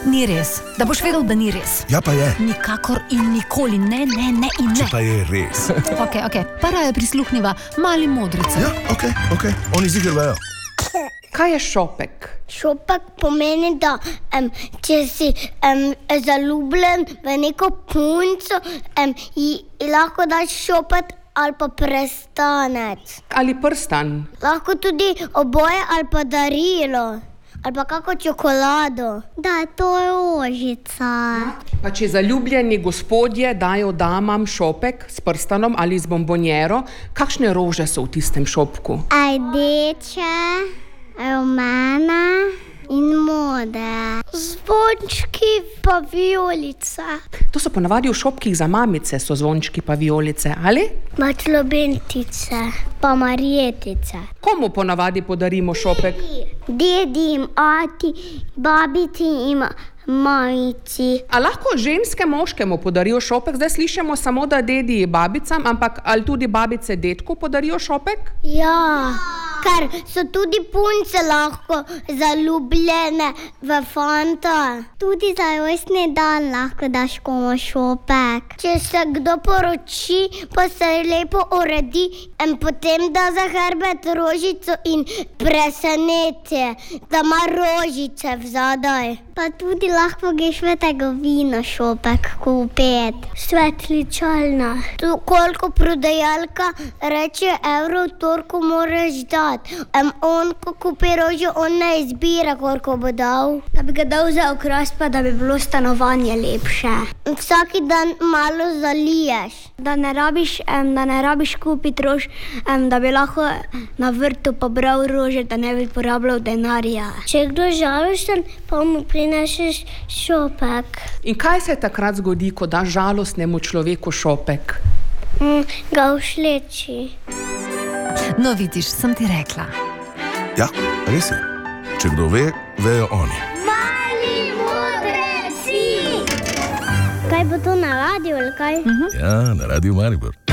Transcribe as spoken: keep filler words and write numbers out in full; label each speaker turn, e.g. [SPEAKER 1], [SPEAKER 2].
[SPEAKER 1] Ni res. Da boš vedel, da ni res.
[SPEAKER 2] Ja, pa je.
[SPEAKER 1] Nikakor in nikoli. Ne, ne, ne in ne.
[SPEAKER 2] Če pa je res.
[SPEAKER 1] Ok, ok. Para je prisluhniva mali modrice.
[SPEAKER 2] Ja, ok, ok. Oni ziger vejo.
[SPEAKER 3] Kaj je šopek?
[SPEAKER 4] Šopek pomeni, da um, če si um, zaljubljen v neko punco, um, ji lahko daš šopet ali pa prstanec.
[SPEAKER 3] Ali prstan?
[SPEAKER 4] Lahko tudi oboje ali pa darilo. Ali pa kako čokolado. Da, to je ožica.
[SPEAKER 3] Pa če zaljubljeni gospodje dajo damam šopek s prstanom ali z bombonjero, kakšne rože so v tistem šopku?
[SPEAKER 4] Rdeče, rumena in modre. Zvončki pa vijolice.
[SPEAKER 3] To so ponavadi v šopkih za mamice, so zvončki pa vijolice, ali?
[SPEAKER 4] Matlobentice, pa marjetice.
[SPEAKER 3] Komu ponavadi podarimo šopek?
[SPEAKER 4] Dedi in ati, babici in majici.
[SPEAKER 3] A lahko ženske moškemu podarijo šopek? Zdaj slišimo samo, da dedi babicam, ampak ali tudi babice detku podarijo šopek?
[SPEAKER 4] Ja, ker so tudi punce lahko zaljubljene v fanta. Tudi za rojstni dan lahko daš komu šopek. Če se kdo poroči, pa se lepo uredi in potem da za hrbet rožico in preseneti, da ima rožice vzadaj. Pa tudi lahko greš v trgovino šopek kupiti. Svetličalna. Tu koliko prodajalka reče evro, toliko moraš dati. Um, on, ko kupi rožo, on ne izbira, koliko bo dal. Da bi ga dal za okras, pa da bi bilo stanovanje lepše. Vsaki dan malo zaliješ. Da ne rabiš, um, da ne rabiš kupiti rož, um, da bi lahko na vrtu pobral rože, da ne bi porabljal denarja. Če kdo žalosten, pa mu prineseš šopek.
[SPEAKER 3] In kaj se takrat zgodi, ko daš žalostnemu človeku šopek?
[SPEAKER 4] Mm, ga ušleči.
[SPEAKER 1] No, vidiš, sem ti rekla.
[SPEAKER 2] Ja, res je. Če kdo ve, vejo oni.
[SPEAKER 4] Mali modreci! Kaj bo to na radiju ali kaj?
[SPEAKER 2] Ja, na Radiu Maribor.